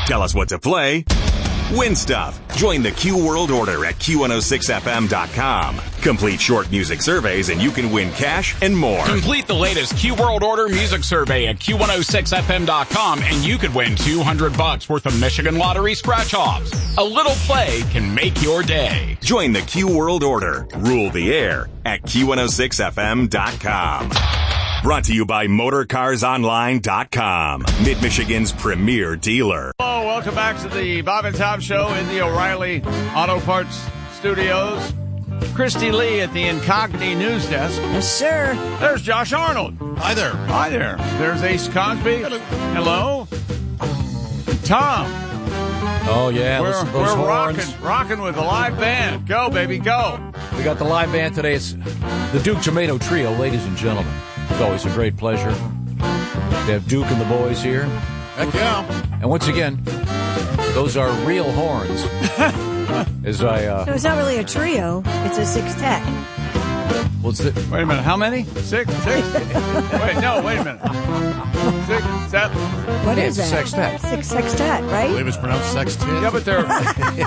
Tell us what to play. Win stuff. Join the Q World Order at Q106FM.com. Complete short music surveys and you can win cash and more. Complete the latest Q World Order music survey at Q106FM.com and you could win $200 worth of Michigan Lottery scratch-offs. A little play can make your day. Join the Q World Order. Rule the air at Q106FM.com. Brought to you by MotorCarsOnline.com, Mid-Michigan's premier dealer. Hello, welcome back to the Bob and Tom Show in the O'Reilly Auto Parts Studios. Christy Lee at the Incogni News Desk. Yes, sir. There's Josh Arnold. Hi there. Hi there. There's Ace Cosby. Hello. Tom. Oh, yeah. We're rocking with the live band. Go, baby, go. We got the live band today. It's the Duke Tomato Trio, ladies and gentlemen. It's always a great pleasure to have Duke and the boys here. Heck yeah. And once again, those are real horns. So it's not really a trio. It's a sextet. What's it? Wait a minute. How many? Six? Wait, no, wait a minute. 6, 7. What is that? Sextet. Sextet, I right? believe it's pronounced sextet. Yeah, but they're...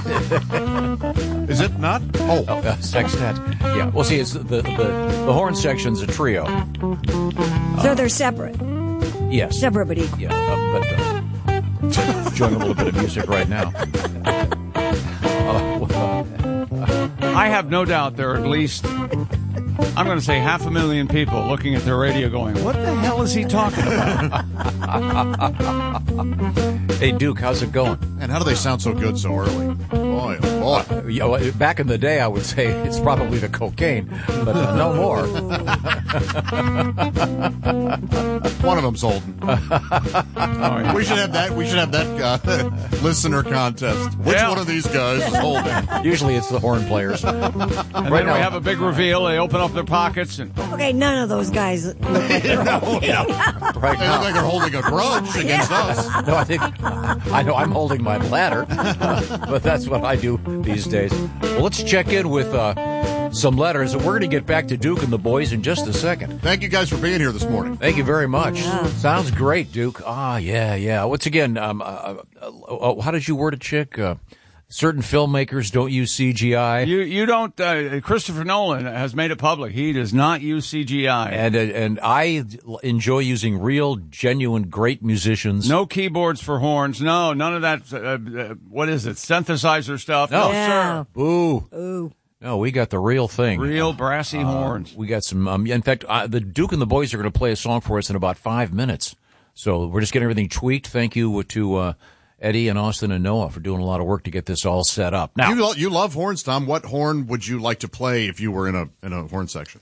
Is it not? Sextet. Yeah. Well, see, it's the horn section's a trio. So they're separate. Yes. Separate but equal. Yeah, but enjoying a little bit of music right now. I have no doubt there are at least, I'm going to say 500,000 people looking at their radio going, what the hell is he talking about? Hey, Duke, how's it going? And how do they sound so good so early? Boy, oh boy. Back in the day, I would say it's probably the cocaine, but no more. One of them's Holden. We should have that. We should have that listener contest. Which one of these guys is Holden? Usually it's the horn players. And then we have a big reveal. They open up their pockets. And Okay, none of those guys look like they're holding. Right They look now. like they're holding a grudge against us. No, I know I'm holding my bladder, but that's what I do these days. Well, let's check in with some letters. We're going to get back to Duke and the boys in just a second. Thank you guys for being here this morning. Thank you very much. Yeah. Sounds great, Duke. Yeah. Once again, how did you word it, Chick? Certain filmmakers don't use CGI. you don't, Christopher Nolan has made it public. He does not use CGI. And I enjoy using real, genuine, great musicians. No keyboards for horns. No, none of that, what is it, synthesizer stuff. No. Yeah. Boo. Ooh. No, we got the real thing. Real brassy horns. We got some. In fact, the Duke and the boys are going to play a song for us in about 5 minutes. So we're just getting everything tweaked. Thank you to Eddie and Austin and Noah for doing a lot of work to get this all set up. Now, You love horns, Tom. What horn would you like to play if you were in a horn section?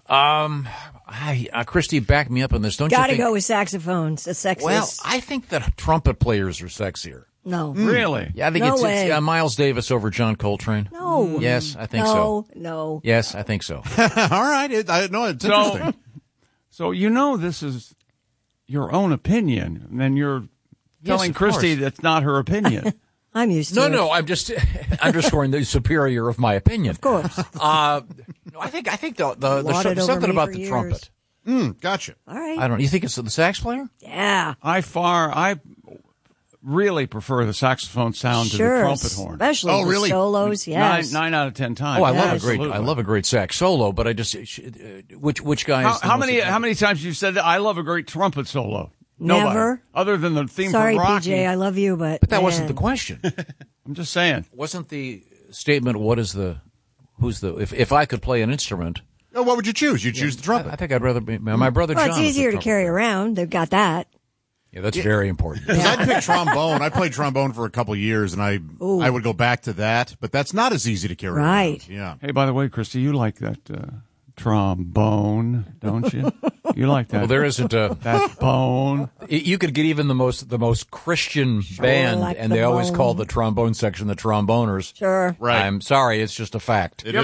Christy, back me up on this. Don't you Gotta think? go with saxophones. The sexiest. Well, I think that trumpet players are sexier. No. Really? Yeah, I think No it's way. Miles Davis over John Coltrane. No. Yes, I think so. No. Yes, I think so. All right. It's interesting. So this is your own opinion, and then you're telling of Christy course. that's not her opinion. I'm used to it. No, I'm just underscoring the superior of my opinion. Of course. I think the Lauded over something me about for the years. trumpet. Gotcha. All right. I don't. You think it's the sax player? Yeah. I really prefer the saxophone sound to the Sure. trumpet horn. Especially Oh, the really? solos. Yes. 9 out of 10 times. Oh, I Absolutely. love a great sax solo. But I just which guy? Is the How most many times you said that? I love a great trumpet solo. Nobody. Never. Other than the theme Sorry, from Rocky. PJ. I love you, but But that wasn't the man. question. I'm just saying. Wasn't the statement? If I could play an instrument? Oh, what would you choose? You'd choose the trumpet. I think I'd rather be my brother Well, John. it's is easier the to carry trumpet player. around. They've got that. Yeah, that's very important. Because I'd pick trombone. I played trombone for a couple of years, and I would go back to that. But that's not as easy to carry Right. around. Yeah. Hey, by the way, Christy, you like that trombone, don't you? You like that? Well, there isn't a. that bone. You could get even the most Christian band, like and the they always bone. call the trombone section the tromboners. Sure. Right. I'm sorry, it's just a fact. It